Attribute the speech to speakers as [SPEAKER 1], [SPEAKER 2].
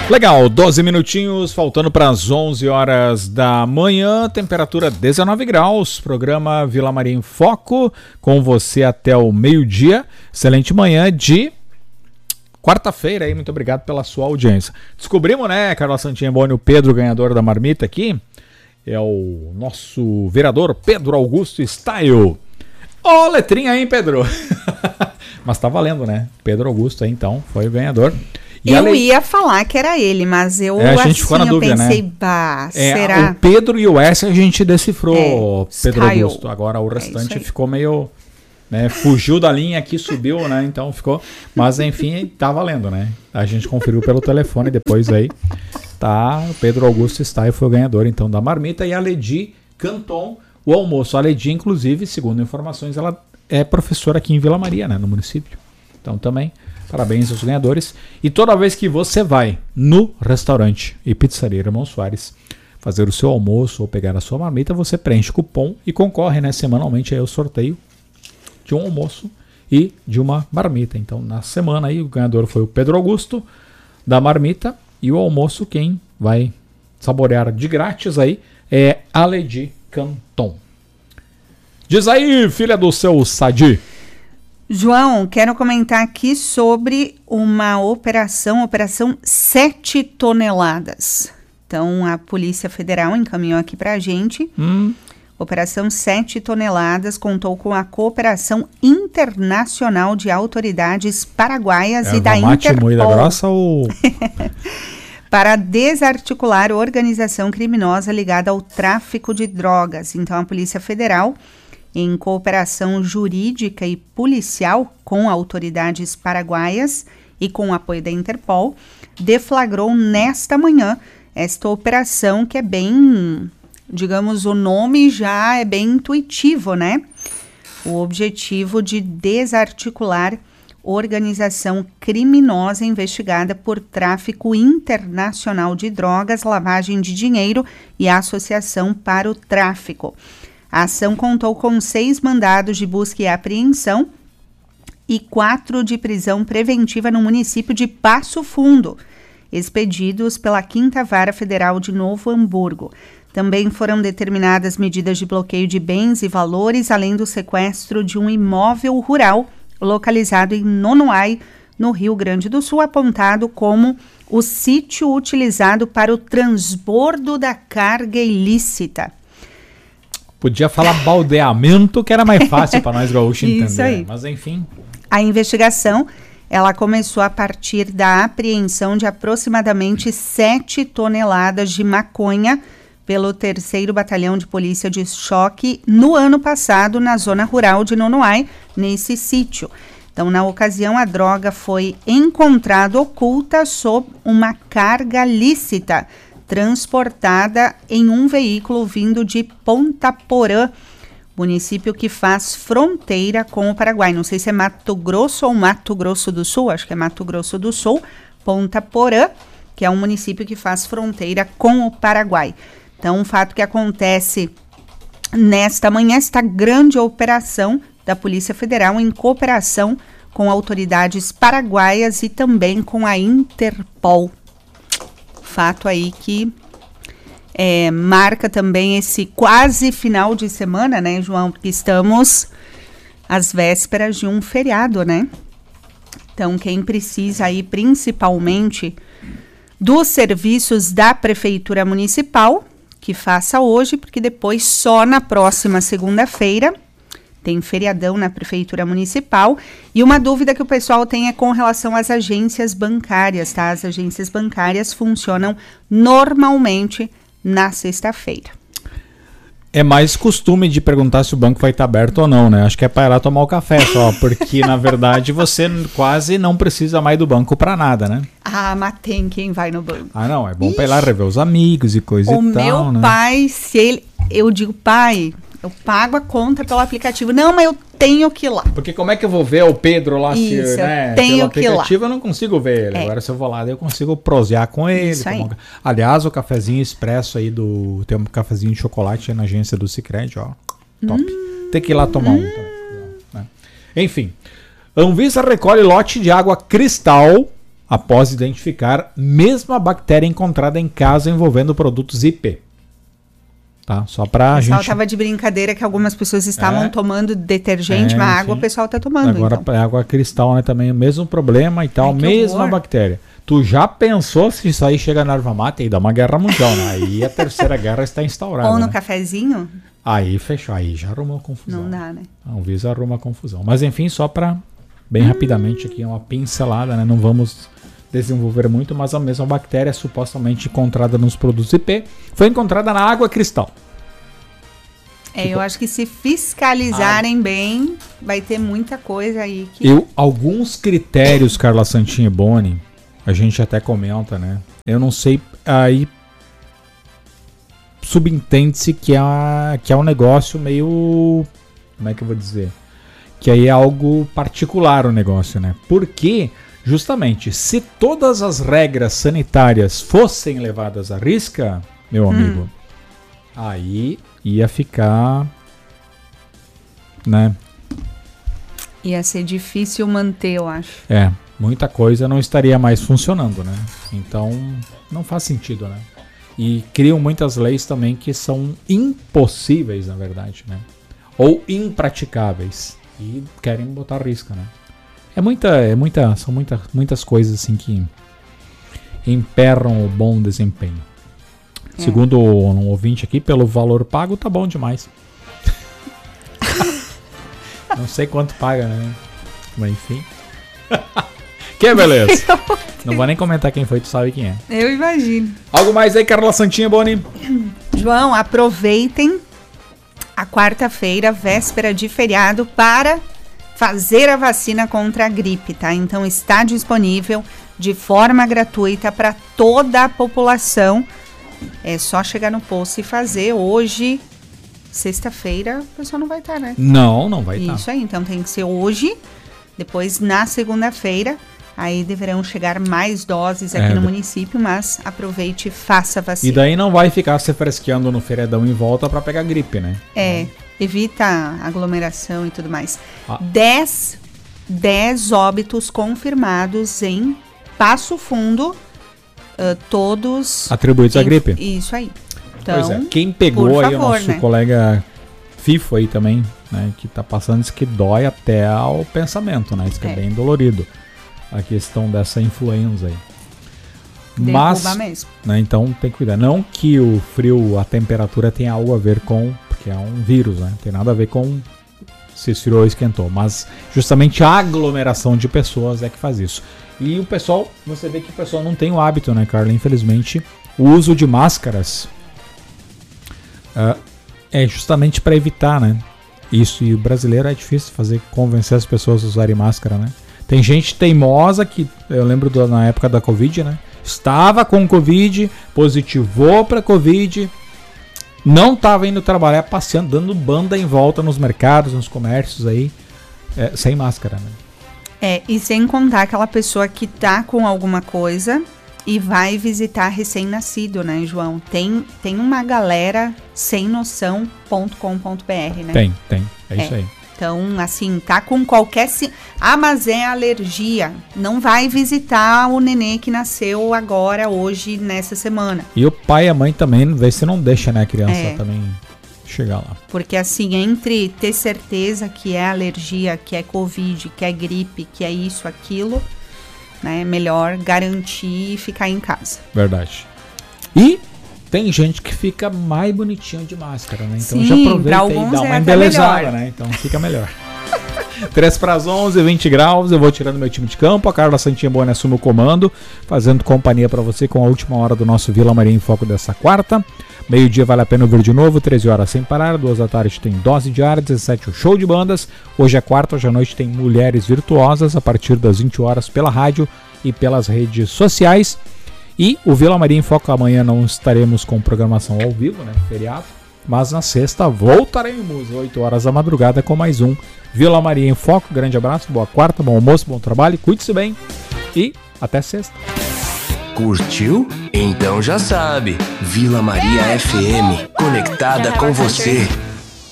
[SPEAKER 1] Legal, 12 minutinhos, faltando para as 11 horas da manhã, temperatura 19 graus, programa Vila Maria em Foco, com você até o meio-dia. Excelente manhã de quarta-feira aí, muito obrigado pela sua audiência. Descobrimos, né, Carla Santinha Boni, o Pedro, ganhador da marmita aqui, é o nosso vereador Pedro Augusto Style. Ó, letrinha aí, hein, Pedro? Mas tá valendo, né? Pedro Augusto aí, então, foi o ganhador. E
[SPEAKER 2] eu ia falar que era ele, mas eu
[SPEAKER 1] a gente ficou na dúvida,
[SPEAKER 2] pensei,
[SPEAKER 1] né?
[SPEAKER 2] bah, será?
[SPEAKER 1] O Pedro e o S a gente decifrou, Pedro
[SPEAKER 2] Style.
[SPEAKER 1] Augusto. Agora o restante ficou meio, né, fugiu da linha aqui, subiu, né? Então ficou, mas enfim, tá valendo, né? A gente conferiu pelo telefone depois aí. Tá, o Pedro Augusto Style foi o ganhador então da marmita e a Ledi Canton o almoço. A Ledi, inclusive, segundo informações, ela é professora aqui em Vila Maria, né, no município. Então também parabéns aos ganhadores. E toda vez que você vai no restaurante e pizzaria Irmão Soares fazer o seu almoço ou pegar a sua marmita, você preenche cupom e concorre, né, semanalmente aí ao sorteio de um almoço e de uma marmita. Então, na semana aí, o ganhador foi o Pedro Augusto da marmita e o almoço quem vai saborear de grátis aí é a Ledi Canton. Diz aí, filha do seu Sadi.
[SPEAKER 2] João, quero comentar aqui sobre uma operação 7 toneladas. Então, a Polícia Federal encaminhou aqui pra gente. Operação 7 toneladas contou com a cooperação internacional de autoridades paraguaias e da Interpol.
[SPEAKER 1] Moída grossa ou...
[SPEAKER 2] para desarticular organização criminosa ligada ao tráfico de drogas. Então, a Polícia Federal, em cooperação jurídica e policial com autoridades paraguaias e com o apoio da Interpol, deflagrou nesta manhã esta operação que é bem, digamos, o nome já é bem intuitivo, né? O objetivo de desarticular organização criminosa investigada por tráfico internacional de drogas, lavagem de dinheiro e associação para o tráfico. A ação contou com 6 mandados de busca e apreensão e 4 de prisão preventiva no município de Passo Fundo, expedidos pela 5ª Vara Federal de Novo Hamburgo. Também foram determinadas medidas de bloqueio de bens e valores, além do sequestro de um imóvel rural localizado em Nonoai, no Rio Grande do Sul, apontado como o sítio utilizado para o transbordo da carga ilícita.
[SPEAKER 1] Podia falar baldeamento, que era mais fácil para nós gaúchos entender.
[SPEAKER 2] Isso aí.
[SPEAKER 1] Mas enfim.
[SPEAKER 2] A investigação, ela começou a partir da apreensão de aproximadamente 7 toneladas de maconha pelo 3º Batalhão de Polícia de Choque no ano passado na zona rural de Nonoai, nesse sítio. Então, na ocasião, a droga foi encontrada oculta sob uma carga lícita, transportada em um veículo vindo de Ponta Porã, município que faz fronteira com o Paraguai. Não sei se é Mato Grosso ou Mato Grosso do Sul, acho que é Mato Grosso do Sul, Ponta Porã, que é um município que faz fronteira com o Paraguai. Então, um fato que acontece nesta manhã, esta grande operação da Polícia Federal em cooperação com autoridades paraguaias e também com a Interpol. Fato aí que marca também esse quase final de semana, né, João? Porque estamos às vésperas de um feriado, né? Então, quem precisa aí principalmente dos serviços da Prefeitura Municipal, que faça hoje, porque depois só na próxima segunda-feira tem feriadão na Prefeitura Municipal. E uma dúvida que o pessoal tem é com relação às agências bancárias, tá? As agências bancárias funcionam normalmente na sexta-feira.
[SPEAKER 1] É mais costume de perguntar se o banco vai estar aberto ou não, né? Acho que é para ir lá tomar o café só, porque na verdade você quase não precisa mais do banco para nada, né?
[SPEAKER 2] Ah, mas tem quem vai no banco.
[SPEAKER 1] Ah, não, é bom para ir lá rever os amigos e coisa e tal, né?
[SPEAKER 2] O meu pai, eu digo, pai, eu pago a conta pelo aplicativo. Não, mas eu tenho que ir lá.
[SPEAKER 1] Porque como é que eu vou ver o Pedro lá?
[SPEAKER 2] Isso,
[SPEAKER 1] né?
[SPEAKER 2] tenho
[SPEAKER 1] pelo
[SPEAKER 2] que ir lá.
[SPEAKER 1] aplicativo eu não consigo ver ele. Agora se eu vou lá, daí eu consigo prosear com ele.
[SPEAKER 2] Isso aí.
[SPEAKER 1] Aliás, o cafezinho expresso aí tem um cafezinho de chocolate aí na agência do Sicredi, ó. Top. Tem que ir lá tomar um. Então, né? Enfim. Anvisa recolhe lote de água Cristal após identificar mesma bactéria encontrada em casa envolvendo produtos IP. Tá? Só pra
[SPEAKER 2] o pessoal
[SPEAKER 1] gente...
[SPEAKER 2] tava de brincadeira que algumas pessoas estavam tomando detergente, mas água o pessoal tá tomando.
[SPEAKER 1] Agora então. Água cristal, né, também é o mesmo problema e tal, mesma bactéria. Tu já pensou se isso aí chega na erva mate e dá uma guerra mundial, né? Aí a terceira guerra está instaurada.
[SPEAKER 2] Ou no cafezinho?
[SPEAKER 1] Aí fechou, aí já arrumou confusão.
[SPEAKER 2] Não dá, né?
[SPEAKER 1] A Anvisa arruma confusão. Mas enfim, só para bem rapidamente aqui, uma pincelada, né? Não vamos desenvolver muito, mas a mesma bactéria supostamente encontrada nos produtos IP foi encontrada na água cristal.
[SPEAKER 2] Eu acho que se fiscalizarem bem, vai ter muita coisa aí.
[SPEAKER 1] Alguns critérios, Carla Santin e Boni, a gente até comenta, né? Eu não sei, aí subentende-se que é um negócio meio... Como é que eu vou dizer? Que aí é algo particular o negócio, né? Porque, justamente, se todas as regras sanitárias fossem levadas à risca, meu amigo, aí ia ficar, né?
[SPEAKER 2] Ia ser difícil manter, eu acho.
[SPEAKER 1] Muita coisa não estaria mais funcionando, né? Então, não faz sentido, né? E criam muitas leis também que são impossíveis, na verdade, né? Ou impraticáveis. E querem botar risco, né? São muitas coisas assim que emperram o bom desempenho. Segundo um ouvinte aqui, pelo valor pago, tá bom demais. Não sei quanto paga, né? Mas enfim. Que beleza. Não vou nem comentar quem foi, tu sabe quem é.
[SPEAKER 2] Eu imagino.
[SPEAKER 1] Algo mais aí, Carla Santinha, Boni?
[SPEAKER 2] João, aproveitem a quarta-feira, véspera de feriado, para fazer a vacina contra a gripe, tá? Então está disponível de forma gratuita para toda a população. É só chegar no posto e fazer. Hoje, sexta-feira, o pessoal não vai estar, né?
[SPEAKER 1] Não vai estar.
[SPEAKER 2] Isso aí, então tem que ser hoje. Depois, na segunda-feira, aí deverão chegar mais doses aqui no município, mas aproveite e faça a vacina.
[SPEAKER 1] E daí não vai ficar se fresqueando no feriadão em volta para pegar gripe, né?
[SPEAKER 2] Evita aglomeração e tudo mais. 10 óbitos confirmados em Passo Fundo, todos...
[SPEAKER 1] atribuídos à gripe.
[SPEAKER 2] Isso aí. Então,
[SPEAKER 1] quem pegou aí,
[SPEAKER 2] favor,
[SPEAKER 1] o nosso colega Fifo aí também, né, que tá passando, isso que dói até ao pensamento, né? Isso que é bem dolorido. A questão dessa influenza aí. Mas,
[SPEAKER 2] mesmo.
[SPEAKER 1] Né, então tem que cuidar. Não que o frio, a temperatura tenha algo a ver com, porque é um vírus, né? Não tem nada a ver com se esfriou ou esquentou. Mas justamente a aglomeração de pessoas é que faz isso. E o pessoal, você vê que o pessoal não tem o hábito, né, Carla? Infelizmente, o uso de máscaras é justamente para evitar, né? Isso, e o brasileiro é difícil convencer as pessoas a usarem máscara, né? Tem gente teimosa que, eu lembro na época da Covid, né? Estava com Covid, positivou para Covid, não estava indo trabalhar, passeando, dando banda em volta nos mercados, nos comércios aí, sem máscara, né?
[SPEAKER 2] E sem contar aquela pessoa que tá com alguma coisa e vai visitar recém-nascido, né, João? Tem uma galera sem noção.com.br, né?
[SPEAKER 1] Tem. É isso aí.
[SPEAKER 2] Então, assim, tá com qualquer... mas é alergia. Não vai visitar o nenê que nasceu agora, hoje, nessa semana.
[SPEAKER 1] E o pai e a mãe também, vê se não deixa, né, a criança também chegar lá.
[SPEAKER 2] Porque, assim, entre ter certeza que é alergia, que é Covid, que é gripe, que é isso, aquilo, né, é melhor garantir e ficar em casa.
[SPEAKER 1] Verdade. E tem gente que fica mais bonitinho de máscara, né? Então
[SPEAKER 2] sim,
[SPEAKER 1] já aproveita e dá uma embelezada, né? Então fica melhor. 3 para as 11, 20 graus, eu vou tirando meu time de campo, a Carla Santinha Boni assume o comando, fazendo companhia para você com a última hora do nosso Vila Maria em Foco dessa quarta. Meio-dia vale a pena ouvir de novo, 13 horas sem parar, 2 da tarde tem Dose Diária, 17 o Show de Bandas, hoje é quarta, hoje à noite tem Mulheres Virtuosas, a partir das 20 horas pela rádio e pelas redes sociais. E o Vila Maria em Foco amanhã não estaremos com programação ao vivo, né? Feriado. Mas na sexta voltaremos, 8 horas da madrugada, com mais um Vila Maria em Foco. Grande abraço, boa quarta, bom almoço, bom trabalho, cuide-se bem e até sexta.
[SPEAKER 3] Curtiu? Então já sabe, Vila Maria FM, conectada com você.